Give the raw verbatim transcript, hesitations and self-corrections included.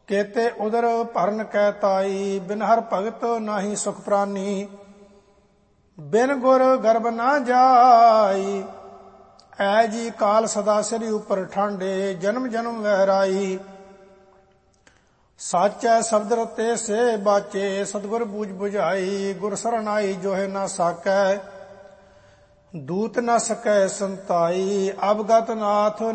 केते उदर भरन कै ताई, बिन हर भगत नाही सुख प्रानी। बिन गुर गर्भ ना जाई, ऐ जी काल सदा सिर उपर ठांडे, जन्म जन्म वहराई। साचै शब्द रते से बाचे, सतगुर बूझ बुझाई। गुर शरण आई जो है ना साकै, दूत न सकै संताई। अवगत नाथ